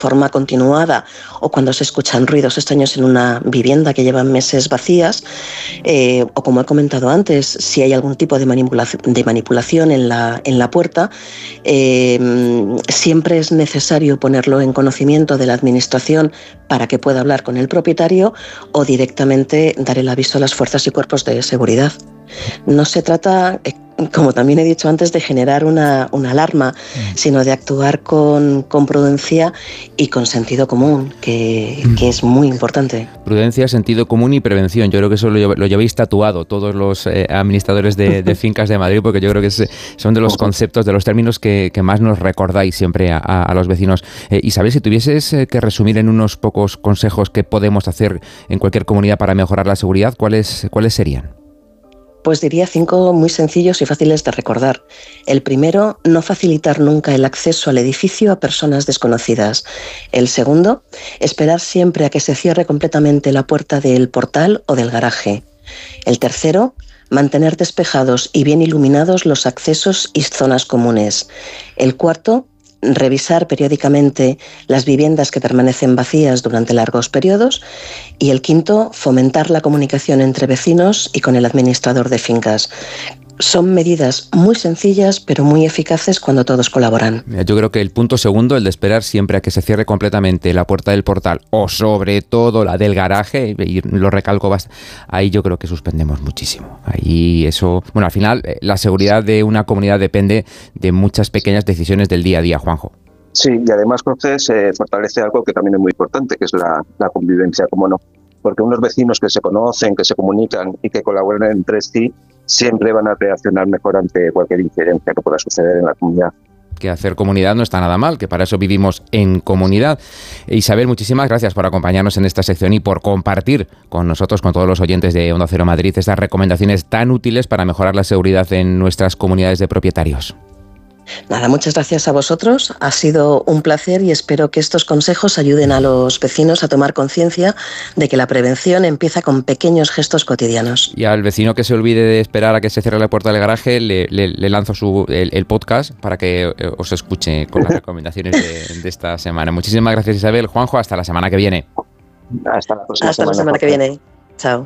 forma continuada o cuando se escuchan ruidos extraños en una vivienda que llevan meses vacías, o como he comentado antes, si hay algún tipo de manipulación en la puerta, siempre es necesario ponerlo en conocimiento de la administración para que pueda hablar con el propietario o directamente dar el aviso a las fuerzas y cuerpos de seguridad. No se trata, como también he dicho antes, de generar una alarma, sino de actuar con prudencia y con sentido común, que es muy importante. Prudencia, sentido común y prevención. Yo creo que eso lo lleváis tatuado todos los administradores de fincas de Madrid, porque yo creo que son de los conceptos, de los términos que más nos recordáis siempre a los vecinos. Isabel, si tuvieses que resumir en unos pocos consejos que podemos hacer en cualquier comunidad para mejorar la seguridad, ¿cuáles serían? Pues diría 5 muy sencillos y fáciles de recordar. El primero, no facilitar nunca el acceso al edificio a personas desconocidas. El segundo, esperar siempre a que se cierre completamente la puerta del portal o del garaje. El tercero, mantener despejados y bien iluminados los accesos y zonas comunes. El cuarto, revisar periódicamente las viviendas que permanecen vacías durante largos periodos. Y el quinto, fomentar la comunicación entre vecinos y con el administrador de fincas. Son medidas muy sencillas, pero muy eficaces cuando todos colaboran. Yo creo que el punto segundo, el de esperar siempre a que se cierre completamente la puerta del portal o sobre todo la del garaje, y lo recalco bastante, ahí yo creo que suspendemos muchísimo. Ahí eso, bueno, al final la seguridad de una comunidad depende de muchas pequeñas decisiones del día a día, Juanjo. Sí, y además, Jorge, se fortalece algo que también es muy importante, que es la convivencia, como no. Porque unos vecinos que se conocen, que se comunican y que colaboran entre sí, siempre van a reaccionar mejor ante cualquier incidencia que pueda suceder en la comunidad. Que hacer comunidad no está nada mal, que para eso vivimos en comunidad. Isabel, muchísimas gracias por acompañarnos en esta sección y por compartir con nosotros, con todos los oyentes de Onda Cero Madrid, estas recomendaciones tan útiles para mejorar la seguridad en nuestras comunidades de propietarios. Nada, muchas gracias a vosotros. Ha sido un placer y espero que estos consejos ayuden a los vecinos a tomar conciencia de que la prevención empieza con pequeños gestos cotidianos. Y al vecino que se olvide de esperar a que se cierre la puerta del garaje, le lanzo el podcast para que os escuche con las recomendaciones de esta semana. Muchísimas gracias, Isabel. Juanjo, hasta la semana que viene. Hasta la próxima semana. Hasta la semana que viene. Chao.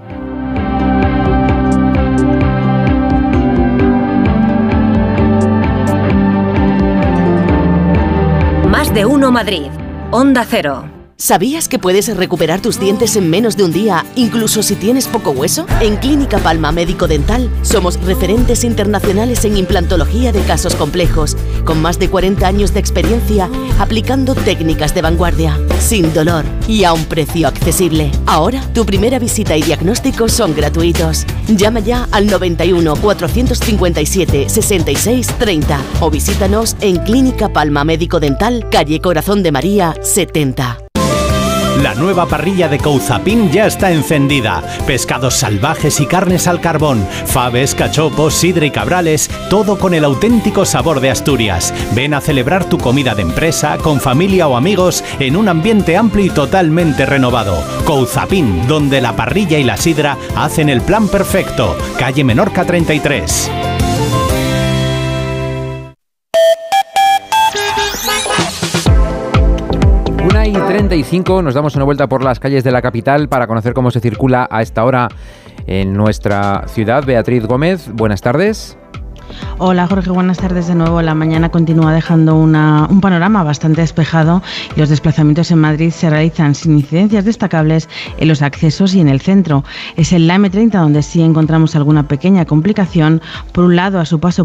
Más de uno Madrid. Onda Cero. ¿Sabías que puedes recuperar tus dientes en menos de un día, incluso si tienes poco hueso? En Clínica Palma Médico Dental somos referentes internacionales en implantología de casos complejos, con más de 40 años de experiencia aplicando técnicas de vanguardia, sin dolor y a un precio accesible. Ahora, tu primera visita y diagnóstico son gratuitos. Llama ya al 91 457 66 30 o visítanos en Clínica Palma Médico Dental, calle Corazón de María 70. La nueva parrilla de Couzapin ya está encendida. Pescados salvajes y carnes al carbón, faves, cachopos, sidra y cabrales, todo con el auténtico sabor de Asturias. Ven a celebrar tu comida de empresa, con familia o amigos, en un ambiente amplio y totalmente renovado. Couzapin, donde la parrilla y la sidra hacen el plan perfecto. Calle Menorca 33. Y 35, nos damos una vuelta por las calles de la capital para conocer cómo se circula a esta hora en nuestra ciudad. Beatriz Gómez, buenas tardes. Hola Jorge, buenas tardes de nuevo. La mañana continúa dejando un panorama bastante despejado y los desplazamientos en Madrid se realizan sin incidencias destacables en los accesos y en el centro. Es en la M30 donde sí encontramos alguna pequeña complicación. Por un lado, a su paso